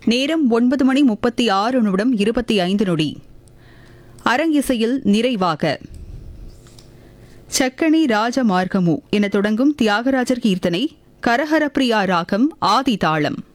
நேரம் 9:36:25. அரங்கிசையில் நிறைவாக சக்கணி ராஜமார்க்கமு என தொடங்கும் தியாகராஜர் கீர்த்தனை, கரஹரப்பிரியா ராகம், ஆதி தாளம்.